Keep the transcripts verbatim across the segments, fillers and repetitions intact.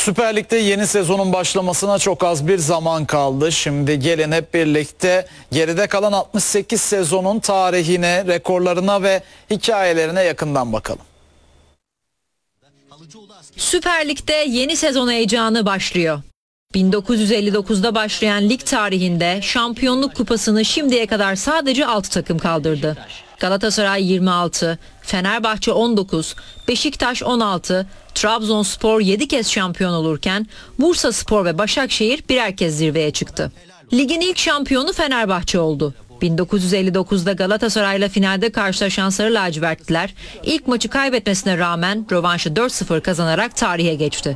Süper Lig'de yeni sezonun başlamasına çok az bir zaman kaldı. Şimdi gelin hep birlikte geride kalan altmış sekiz sezonun tarihine, rekorlarına ve hikayelerine yakından bakalım. Süper Lig'de yeni sezon heyecanı başlıyor. bin dokuz yüz elli dokuzda başlayan lig tarihinde şampiyonluk kupasını şimdiye kadar sadece altı takım kaldırdı. Galatasaray yirmi altı, Fenerbahçe on dokuz, Beşiktaş on altı, Trabzonspor yedi kez şampiyon olurken Bursaspor ve Başakşehir birer kez zirveye çıktı. Ligin ilk şampiyonu Fenerbahçe oldu. bin dokuz yüz elli dokuzda Galatasaray'la finalde karşılaşan Sarı Lacivertliler ilk maçı kaybetmesine rağmen rövanşı dört sıfır kazanarak tarihe geçti.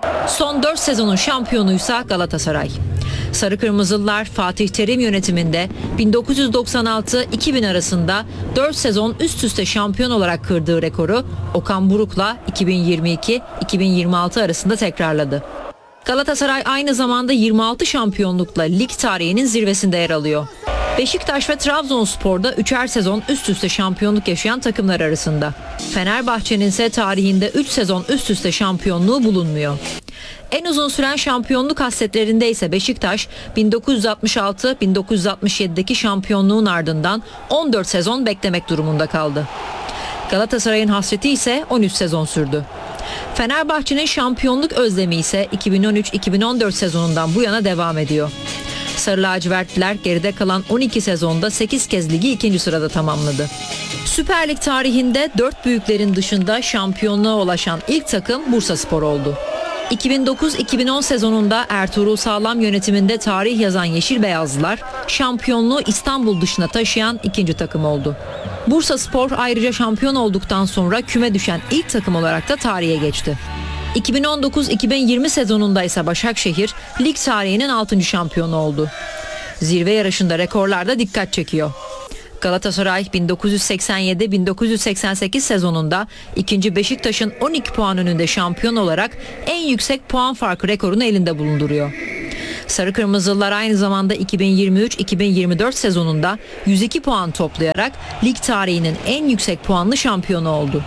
Son dört sezonun şampiyonuysa Galatasaray. Sarı Kırmızılılar Fatih Terim yönetiminde bin dokuz yüz doksan altı iki bin arasında dört sezon üst üste şampiyon olarak kırdığı rekoru Okan Buruk'la iki bin yirmi iki iki bin yirmi altı arasında tekrarladı. Galatasaray aynı zamanda yirmi altı şampiyonlukla lig tarihinin zirvesinde yer alıyor. Beşiktaş ve Trabzonspor'da üçer sezon üst üste şampiyonluk yaşayan takımlar arasında. Fenerbahçe'nin ise tarihinde üç sezon üst üste şampiyonluğu bulunmuyor. En uzun süren şampiyonluk hasretlerinde ise Beşiktaş bin dokuz yüz altmış altı bin dokuz yüz altmış yedideki şampiyonluğun ardından on dört sezon beklemek durumunda kaldı. Galatasaray'ın hasreti ise on üç sezon sürdü. Fenerbahçe'nin şampiyonluk özlemi ise iki bin on üç iki bin on dört sezonundan bu yana devam ediyor. Sarı lacivertliler geride kalan on iki sezonda sekiz kez ligi ikinci sırada tamamladı. Süper Lig tarihinde dört büyüklerin dışında şampiyonluğa ulaşan ilk takım Bursaspor oldu. iki bin dokuz iki bin on sezonunda Ertuğrul Sağlam yönetiminde tarih yazan Yeşil Beyazlılar şampiyonluğu İstanbul dışına taşıyan ikinci takım oldu. Bursaspor ayrıca şampiyon olduktan sonra küme düşen ilk takım olarak da tarihe geçti. iki bin on dokuz iki bin yirmi sezonunda ise Başakşehir lig tarihinin altıncı şampiyonu oldu. Zirve yarışında rekorlar da dikkat çekiyor. Galatasaray bin dokuz yüz seksen yedi bin dokuz yüz seksen sekiz sezonunda ikinci Beşiktaş'ın on iki puan önünde şampiyon olarak en yüksek puan farkı rekorunu elinde bulunduruyor. Sarı Kırmızılılar aynı zamanda iki bin yirmi üç iki bin yirmi dört sezonunda yüz iki puan toplayarak lig tarihinin en yüksek puanlı şampiyonu oldu.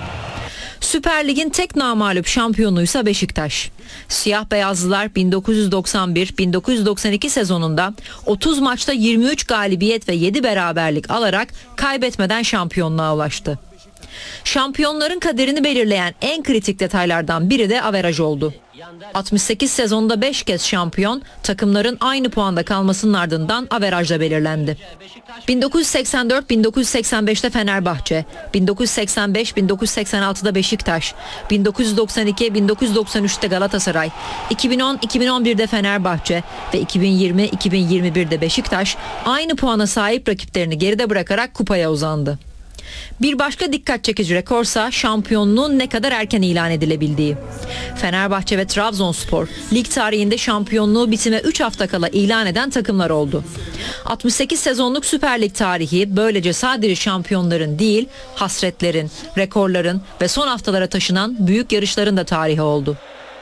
Süper Lig'in tek namağlup şampiyonuysa Beşiktaş. Siyah beyazlılar bin dokuz yüz doksan bir bin dokuz yüz doksan iki sezonunda otuz maçta yirmi üç galibiyet ve yedi beraberlik alarak kaybetmeden şampiyonluğa ulaştı. Şampiyonların kaderini belirleyen en kritik detaylardan biri de averaj oldu. altmış sekiz sezonda beş kez şampiyon, takımların aynı puanda kalmasının ardından averajla belirlendi. bin dokuz yüz seksen dört bin dokuz yüz seksen beşte Fenerbahçe, bin dokuz yüz seksen beş bin dokuz yüz seksen altıda Beşiktaş, bin dokuz yüz doksan iki bin dokuz yüz doksan üçte Galatasaray, iki bin on iki bin on birde Fenerbahçe ve iki bin yirmi iki bin yirmi birde Beşiktaş aynı puana sahip rakiplerini geride bırakarak kupaya uzandı. Bir başka dikkat çekici rekorsa şampiyonluğun ne kadar erken ilan edilebildiği. Fenerbahçe ve Trabzonspor lig tarihinde şampiyonluğu bitime üç hafta kala ilan eden takımlar oldu. altmış sekiz sezonluk Süper Lig tarihi böylece sadece şampiyonların değil, hasretlerin, rekorların ve son haftalara taşınan büyük yarışların da tarihi oldu.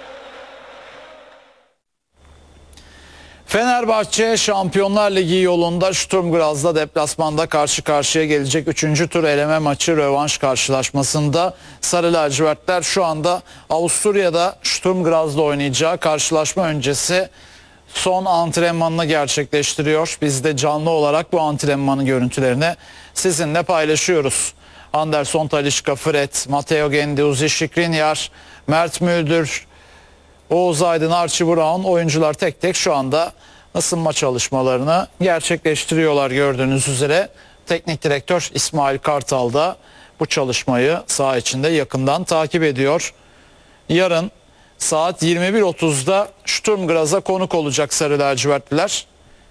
Fenerbahçe Şampiyonlar Ligi yolunda Sturm Graz'la deplasmanda karşı karşıya gelecek üçüncü tur eleme maçı rövanş karşılaşmasında Sarı Lacivertler şu anda Avusturya'da Sturm Graz'la oynayacağı karşılaşma öncesi son antrenmanını gerçekleştiriyor. Biz de canlı olarak bu antrenmanın görüntülerini sizinle paylaşıyoruz. Anderson Talisca, Fred, Matteo Guendouzi, Skriniar, Mert Müldür, Oğuz Aydın, Archie Brown oyuncular tek tek şu anda ısınma çalışmalarını gerçekleştiriyorlar gördüğünüz üzere. Teknik direktör İsmail Kartal da bu çalışmayı saha içinde yakından takip ediyor. Yarın saat yirmi bir otuzda Sturm Graz'a konuk olacak Sarı Lacivertliler.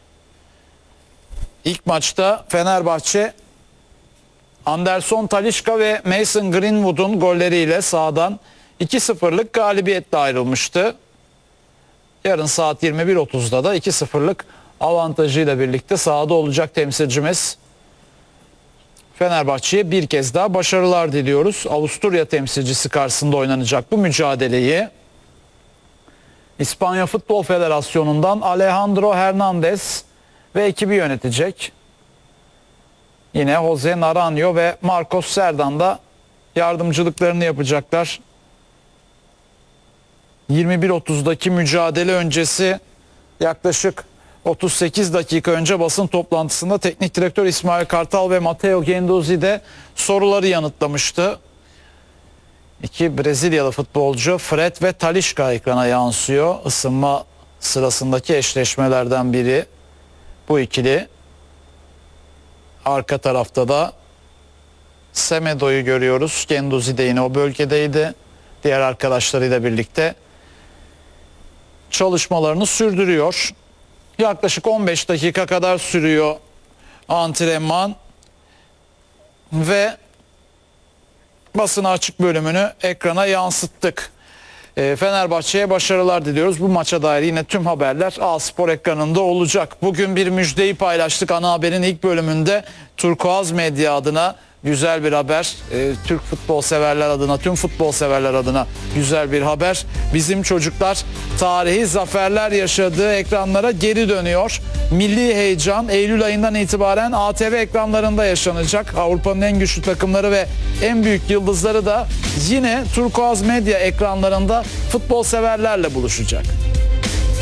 İlk maçta Fenerbahçe Anderson Talisca ve Mason Greenwood'un golleriyle sahadan iki sıfırlık galibiyetle ayrılmıştı. Yarın saat yirmi bir otuzda da iki sıfırlık avantajıyla birlikte sahada olacak temsilcimiz. Fenerbahçe'ye bir kez daha başarılar diliyoruz. Avusturya temsilcisi karşısında oynanacak bu mücadeleyi İspanya Futbol Federasyonu'ndan Alejandro Hernandez ve ekibi yönetecek. Yine Jose Naranjo ve Marcos Serdan da yardımcılıklarını yapacaklar. yirmi bir otuzdaki mücadele öncesi yaklaşık otuz sekiz dakika önce basın toplantısında teknik direktör İsmail Kartal ve Matteo Guendouzi de soruları yanıtlamıştı. İki Brezilyalı futbolcu Fred ve Talisca ekrana yansıyor. Isınma sırasındaki eşleşmelerden biri bu ikili. Arka tarafta da Semedo'yu görüyoruz. Guendouzi de yine o bölgedeydi. Diğer arkadaşlarıyla birlikte çalışmalarını sürdürüyor. Yaklaşık on beş dakika kadar sürüyor antrenman ve basına açık bölümünü ekrana yansıttık. E, Fenerbahçe'ye başarılar diliyoruz. Bu maça dair yine tüm haberler A Spor ekranında olacak. Bugün bir müjdeyi paylaştık ana haberin ilk bölümünde. Turkuaz Medya adına güzel bir haber. E, Türk futbol severler adına, tüm futbol severler adına güzel bir haber. Bizim çocuklar tarihi zaferler yaşadığı ekranlara geri dönüyor. Milli heyecan Eylül ayından itibaren A T V ekranlarında yaşanacak. Avrupa'nın en güçlü takımları ve en büyük yıldızları da yine Turkuaz Medya ekranlarında futbol severlerle buluşacak.